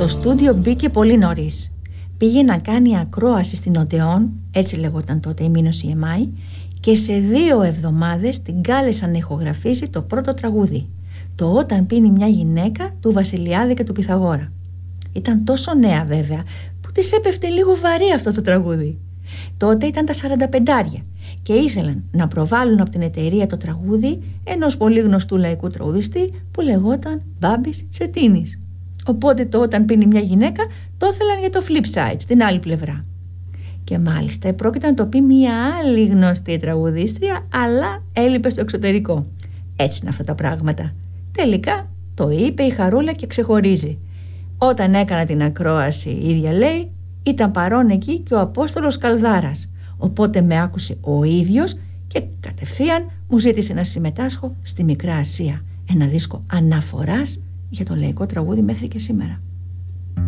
Στο στούντιο μπήκε πολύ νωρίς. Πήγε να κάνει ακρόαση στην Οδεόν, έτσι λεγόταν τότε η Μήνος EMI, και σε 2 εβδομάδες την κάλεσαν να ηχογραφήσει το πρώτο τραγούδι, το «Όταν πίνει μια γυναίκα» του Βασιλιάδη και του Πυθαγόρα. Ήταν τόσο νέα βέβαια που της έπεφτε λίγο βαρύ αυτό το τραγούδι. Τότε ήταν τα 45 και ήθελαν να προβάλλουν από την εταιρεία το τραγούδι ενός πολύ γνωστού λαϊκού τραγουδιστή που λεγόταν Μπάμπης Τσετίνης. Οπότε το «Όταν πίνει μια γυναίκα» το ήθελαν για το flip side, την άλλη πλευρά. Και μάλιστα πρόκειται να το πει μια άλλη γνωστή τραγουδίστρια, αλλά έλειπε στο εξωτερικό. Έτσι είναι αυτά τα πράγματα. Τελικά το είπε η Χαρούλα και ξεχωρίζει. Όταν έκανα την ακρόαση, η ίδια λέει, ήταν παρόν εκεί και ο Απόστολος Καλδάρας. Οπότε με άκουσε ο ίδιος και κατευθείαν μου ζήτησε να συμμετάσχω στη Μικρά Ασία. Ένα δίσκο αναφοράς για το λαϊκό τραγούδι μέχρι και σήμερα.